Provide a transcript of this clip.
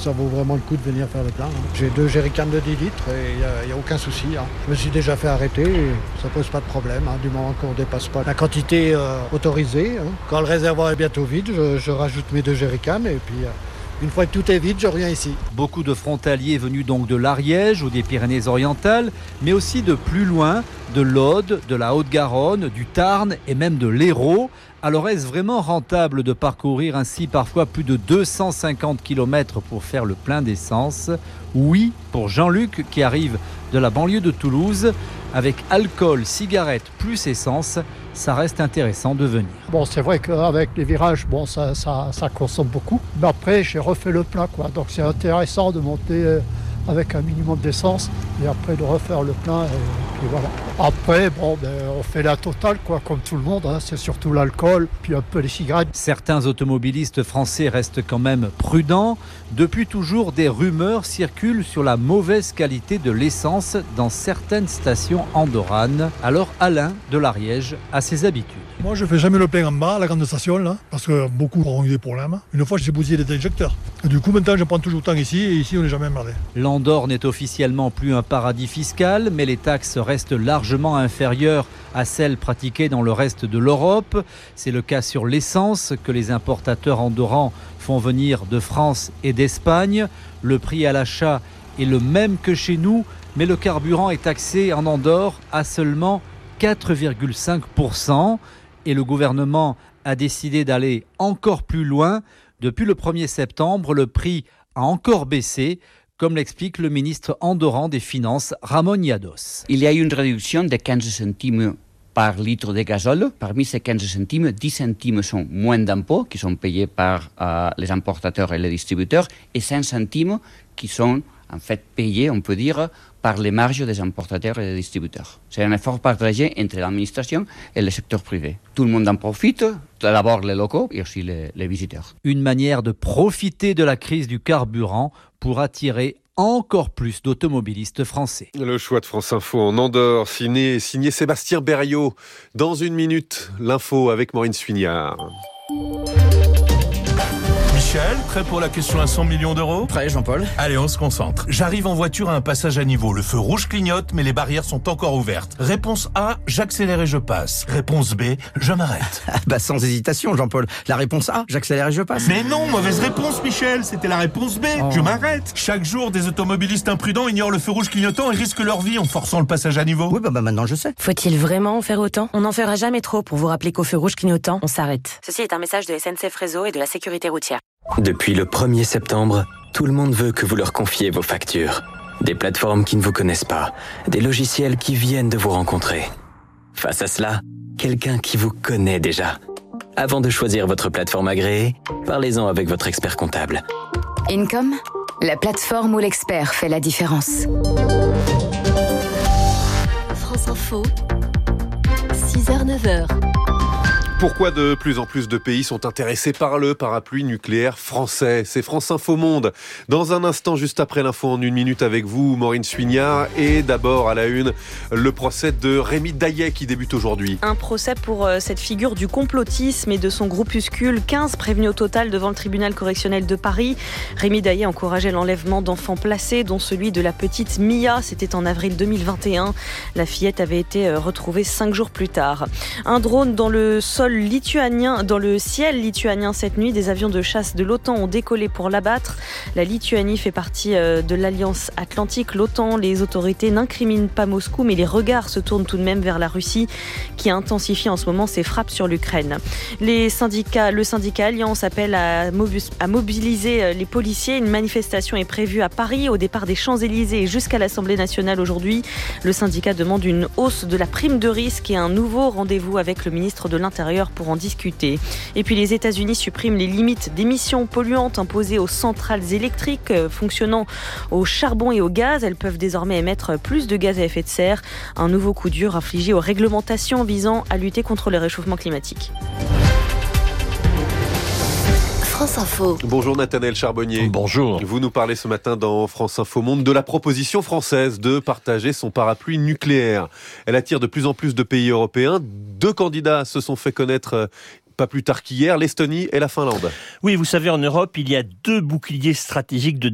ça vaut vraiment le coup de venir faire le plein. J'ai 2 jerrycans de 10 litres et il n'y a aucun souci. Je me suis déjà fait arrêter et ça pose pas de problème, du moment qu'on ne dépasse pas la quantité autorisée. Quand le réservoir est bientôt vide, je rajoute mes 2 jerrycans et puis une fois que tout est vide, je reviens ici. Beaucoup de frontaliers venus donc de l'Ariège ou des Pyrénées-Orientales, mais aussi de plus loin, de l'Aude, de la Haute-Garonne, du Tarn et même de l'Hérault. Alors est-ce vraiment rentable de parcourir ainsi parfois plus de 250 km pour faire le plein d'essence ? Oui, pour Jean-Luc qui arrive de la banlieue de Toulouse. Avec alcool, cigarettes plus essence, ça reste intéressant de venir. Bon, c'est vrai qu'avec les virages, ça consomme beaucoup. Mais après, j'ai refait le plein, Donc c'est intéressant de monter avec un minimum d'essence et après de refaire le plein. Et puis voilà. Après, on fait la totale, comme tout le monde. C'est surtout l'alcool, puis un peu les cigarettes. Certains automobilistes français restent quand même prudents. Depuis toujours, des rumeurs circulent sur la mauvaise qualité de l'essence dans certaines stations andorranes. Alors Alain de l'Ariège a ses habitudes. Moi, je fais jamais le plein en bas, à la grande station, là, parce que beaucoup ont eu des problèmes. Une fois, j'ai bousillé des injecteurs. Et du coup, maintenant, je prends toujours le temps ici, et ici, on n'est jamais emmerdé. L'Andorre n'est officiellement plus un paradis fiscal, mais les taxes restent largement inférieures à celles pratiquées dans le reste de l'Europe. C'est le cas sur l'essence que les importateurs andorrans font venir de France et d'Espagne. Le prix à l'achat est le même que chez nous, mais le carburant est taxé en Andorre à seulement 4,5%. Et le gouvernement a décidé d'aller encore plus loin. Depuis le 1er septembre, le prix a encore baissé, comme l'explique le ministre andorran des Finances, Ramon Llados. Il y a eu une réduction de 15 centimes par litre de gazole. Parmi ces 15 centimes, 10 centimes sont moins d'impôts qui sont payés par les importateurs et les distributeurs et 5 centimes qui sont en fait payés, on peut dire, par les marges des importateurs et des distributeurs. C'est un effort partagé entre l'administration et le secteur privé. Tout le monde en profite, d'abord les locaux et aussi les visiteurs. Une manière de profiter de la crise du carburant pour attirer encore plus d'automobilistes français. Le choix de France Info en Andorre, signé Sébastien Berriot. Dans une minute, l'info avec Maureen Suignard. Michel, prêt pour la question à 100 millions d'euros ? Prêt, Jean-Paul. Allez, on se concentre. J'arrive en voiture à un passage à niveau. Le feu rouge clignote, mais les barrières sont encore ouvertes. Réponse A, j'accélère et je passe. Réponse B, je m'arrête. Sans hésitation, Jean-Paul. La réponse A, j'accélère et je passe. Mais non, mauvaise réponse, Michel. C'était la réponse B, je m'arrête. Chaque jour, des automobilistes imprudents ignorent le feu rouge clignotant et risquent leur vie en forçant le passage à niveau. Oui, maintenant je sais. Faut-il vraiment en faire autant ? On n'en fera jamais trop pour vous rappeler qu'au feu rouge clignotant, on s'arrête. Ceci est un message de SNCF Réseau et de la sécurité routière. Depuis le 1er septembre, tout le monde veut que vous leur confiez vos factures. Des plateformes qui ne vous connaissent pas, des logiciels qui viennent de vous rencontrer. Face à cela, quelqu'un qui vous connaît déjà. Avant de choisir votre plateforme agréée, parlez-en avec votre expert comptable. Income, la plateforme où l'expert fait la différence. France Info, 6h-9h. Pourquoi de plus en plus de pays sont intéressés par le parapluie nucléaire français ? C'est France Info Monde. Dans un instant, juste après l'info en une minute avec vous, Maureen Suignard. Et d'abord, à la une, le procès de Rémi Daillet qui débute aujourd'hui. Un procès pour cette figure du complotisme et de son groupuscule. 15 prévenus au total devant le tribunal correctionnel de Paris. Rémi Daillet encourageait l'enlèvement d'enfants placés, dont celui de la petite Mia. C'était en avril 2021. La fillette avait été retrouvée 5 jours plus tard. Un drone dans le ciel lituanien cette nuit, des avions de chasse de l'OTAN ont décollé pour l'abattre. La Lituanie fait partie de l'Alliance Atlantique. L'OTAN, les autorités n'incriminent pas Moscou, mais les regards se tournent tout de même vers la Russie, qui intensifie en ce moment ses frappes sur l'Ukraine. Le syndicat Alliance appelle à mobiliser les policiers. Une manifestation est prévue à Paris, au départ des Champs-Élysées et jusqu'à l'Assemblée nationale aujourd'hui. Le syndicat demande une hausse de la prime de risque et un nouveau rendez-vous avec le ministre de l'Intérieur pour en discuter. Et puis les États-Unis suppriment les limites d'émissions polluantes imposées aux centrales électriques fonctionnant au charbon et au gaz. Elles peuvent désormais émettre plus de gaz à effet de serre. Un nouveau coup dur infligé aux réglementations visant à lutter contre le réchauffement climatique. France Info. Bonjour Nathanaël Charbonnier. Bonjour. Vous nous parlez ce matin dans France Info Monde de la proposition française de partager son parapluie nucléaire. Elle attire de plus en plus de pays européens. 2 candidats se sont fait connaître pas plus tard qu'hier, l'Estonie et la Finlande. Oui, vous savez, en Europe, il y a 2 boucliers stratégiques de